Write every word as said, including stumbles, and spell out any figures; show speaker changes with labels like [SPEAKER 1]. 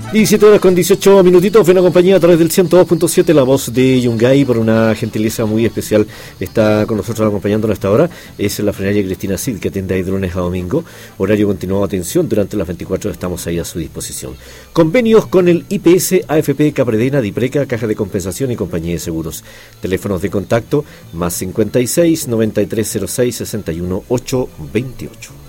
[SPEAKER 1] diecisiete horas con dieciocho minutitos, ven acompañada a través del ciento dos punto siete, la voz de Yungay. Por una gentileza muy especial está con nosotros acompañándonos a esta hora. Es la frenaria Cristina Cid, que atiende ahí de lunes a domingo. Horario continuado de atención durante las veinticuatro horas, estamos ahí a su disposición. Convenios con el I P S, A F P, Capredena, Dipreca, Caja de Compensación y Compañía de Seguros. Teléfonos de contacto más cincuenta y seis, noventa y tres cero seis, sesenta y uno, ochocientos veintiocho.